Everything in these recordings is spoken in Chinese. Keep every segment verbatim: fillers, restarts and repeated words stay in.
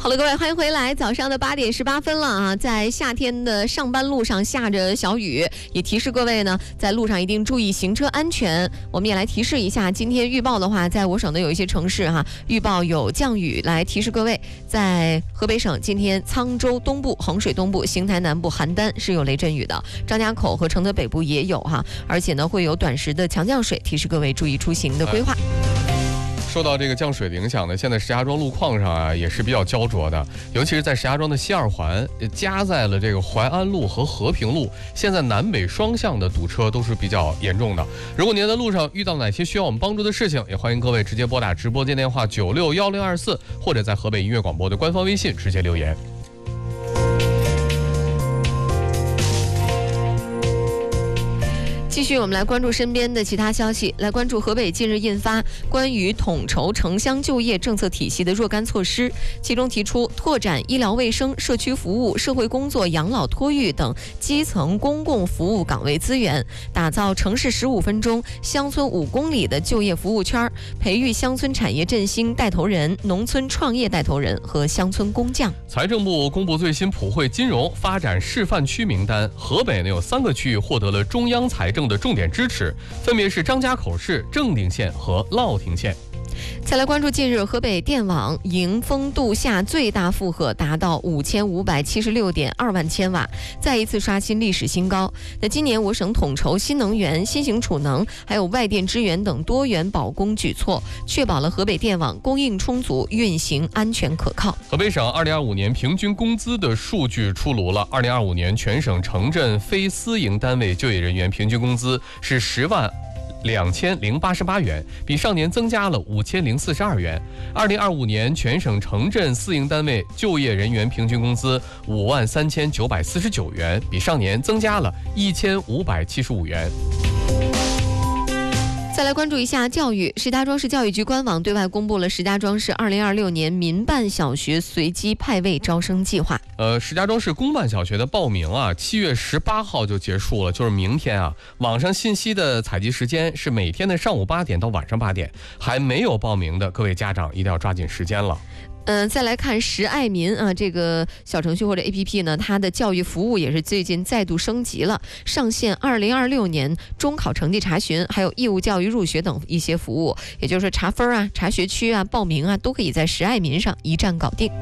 好了，各位，欢迎回来。早上的八点十八分了啊，在夏天的上班路上下着小雨，也提示各位呢，在路上一定注意行车安全。我们也来提示一下，今天预报的话，在我省的有一些城市哈，预报有降雨，来提示各位，在河北省今天沧州东部、衡水东部、邢台南部、邯郸是有雷阵雨的，张家口和承德北部也有哈，而且呢会有短时的强降水，提示各位注意出行的规划。 受到这个降水的影响呢，现在石家庄路况上啊也是比较焦灼的，尤其是在石家庄的西二环，夹在了这个淮安路和和平路，现在南北双向的堵车都是比较严重的。如果您在路上遇到哪些需要我们帮助的事情，也欢迎各位直接拨打直播间电话九六幺零二四，或者在河北音乐广播的官方微信直接留言。 继续，我们来关注身边的其他消息。来关注河北近日印发关于统筹城乡就业政策体系的若干措施，其中提出拓展医疗卫生、社区服务、社会工作、养老托育等基层公共服务岗位资源，打造城市十五分钟、乡村五公里的就业服务圈，培育乡村产业振兴带头人、农村创业带头人和乡村工匠。 财政部公布最新普惠金融发展示范区名单，河北呢有三个区域获得了中央财政的重点支持，分别是张家口市、正定县和乐亭县。 再来关注近日河北电网迎峰度夏最大负荷达到五千五百七十六点二万千瓦，再一次刷新历史新高。那今年我省统筹新能源、新型储能还有外电支援等多元保供举措，确保了河北电网供应充足、运行安全可靠。 河北省二零二五年平均工资的数据出炉了，二零二五年全省城镇非私营单位就业人员平均工资是十万两千零八十八元，比上年增加了五千零四十二元。二零二五年全省城镇私营单位就业人员平均工资五万三千九百四十九元，比上年增加了一千五百七十五元。 再来关注一下教育，石家庄市教育局官网对外公布了石家庄市二零二六年民办小学随机派位招生计划。 呃，石家庄市公办小学的报名啊，七月十八号就结束了，就是明天啊。网上信息的采集时间是每天的上午八点到晚上八点，还没有报名的各位家长一定要抓紧时间了。 嗯、呃，再来看识爱民啊，这个小程序或者 A P P 呢，它的教育服务也是最近再度升级了，上线二零二六年中考成绩查询，还有义务教育入学等一些服务，也就是查分啊、查学区啊、报名啊，都可以在识爱民上一站搞定。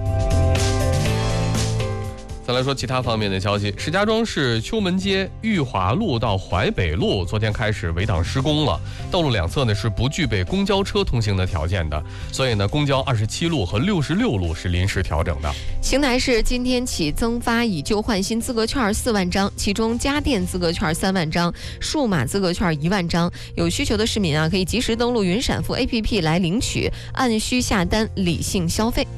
再来说其他方面的消息，石家庄市秋门街裕华路到淮北路昨天开始围挡施工了，道路两侧呢是不具备公交车通行的条件的，所以呢公交二十七路和六十六路是临时调整的。 邢台市今天起增发以旧换新资格券四万张，其中家电资格券三万张，数码资格券一万张，有需求的市民啊可以及时登录云闪付 A P P 来领取，按需下单，理性消费。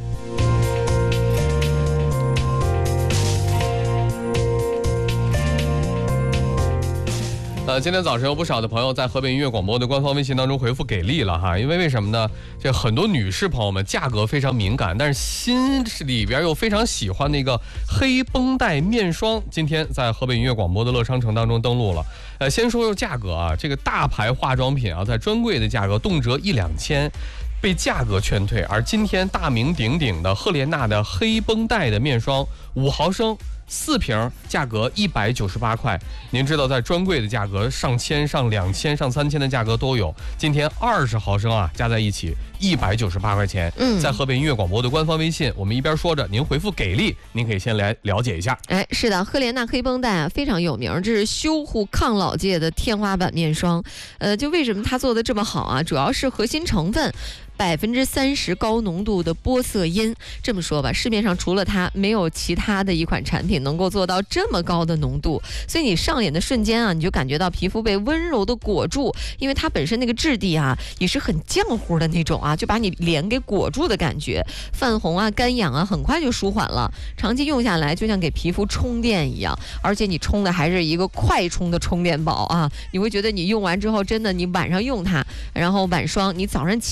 呃，今天早上有不少的朋友在河北音乐广播的官方微信当中回复给力了哈，因为为什么呢？这很多女士朋友们价格非常敏感，但是心里边又非常喜欢那个黑绷带面霜，今天在河北音乐广播的乐商城当中登陆了。呃，先说说价格啊，这个大牌化妆品啊，在专柜的价格动辄一两千。被价格劝退，而今天大名鼎鼎的赫莲娜的黑绷带的面霜五毫升四瓶，价格一百九十八块。您知道在专柜的价格上千、上两千、上三千的价格都有，今天二十毫升啊加在一起一百九十八块钱。嗯，在河北音乐广播的官方微信，我们一边说着，您回复给力，您可以先来了解一下。 哎，是的，赫莲娜黑绷带啊非常有名，这是修护抗老界的天花板面霜。呃，就为什么它做的这么好啊？主要是核心成分。百分之三十高浓度的玻色因，这么说吧，市面上除了它，没有其他的一款产品能够做到这么高的浓度，所以你上脸的瞬间啊，你就感觉到皮肤被温柔的裹住，因为它本身那个质地啊，也是很浆糊的那种啊，就把你脸给裹住的感觉，泛红啊、干痒啊，很快就舒缓了。长期用下来，就像给皮肤充电一样，而且你充的还是一个快充的充电宝啊，你会觉得你用完之后，真的你晚上用它，然后晚霜，你早上起来之后。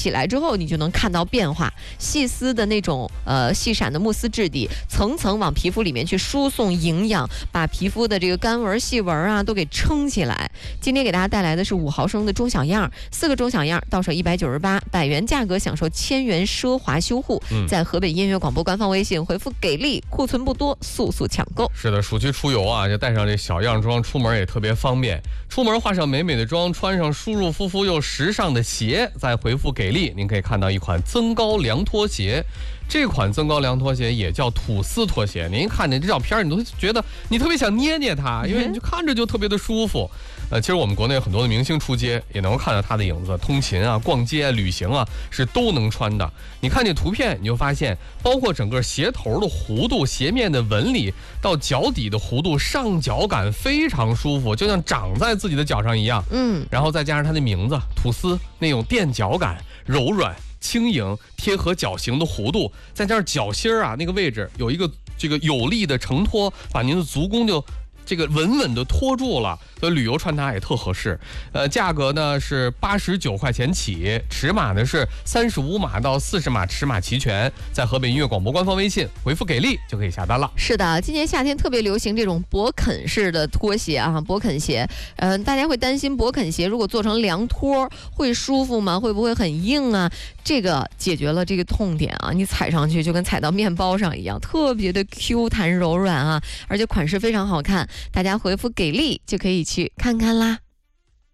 后，你就能看到变化。细丝的那种呃细闪的慕斯质地，层层往皮肤里面去输送营养，把皮肤的这个干纹、细纹啊都给撑起来。今天给大家带来的是五毫升的中小样，四个中小样到手一百九十八，百元价格享受千元奢华修护。 嗯、 在河北音乐广播官方微信回复给力，库存不多，速速抢购。 是的，暑期出游啊，就带上这小样装，出门也特别方便。出门化上美美的妆，穿上舒舒服服又时尚的鞋，再回复给力，您可以看到一款增高凉拖鞋。这款增高凉拖鞋也叫吐司拖鞋，您看见这照片，你都觉得你特别想捏捏它，因为你就看着就特别的舒服。呃，其实我们国内很多的明星出街也能看到它的影子，通勤啊、逛街啊、旅行啊是都能穿的。你看这图片，你就发现，包括整个鞋头的弧度、鞋面的纹理到脚底的弧度，上脚感非常舒服，就像长在自己的脚上一样。 嗯， 然后再加上它的名字吐司，那种垫脚感、柔软、轻盈，贴合脚型的弧度，再加上脚心儿啊那个位置有一个这个有力的承托，把您的足弓就这个稳稳的托住了，所以旅游穿它也特合适。呃，价格呢是八十九块钱起，尺码呢是三十五码到四十码，尺码齐全。在河北音乐广播官方微信回复给力就可以下单了。 是的，今年夏天特别流行这种勃肯式的拖鞋啊，勃肯鞋。嗯、呃，大家会担心勃肯鞋如果做成凉拖会舒服吗？会不会很硬啊？这个解决了这个痛点啊，你踩上去就跟踩到面包上一样，特别的 Q 弹柔软啊，而且款式非常好看。大家回复给力就可以去看看啦。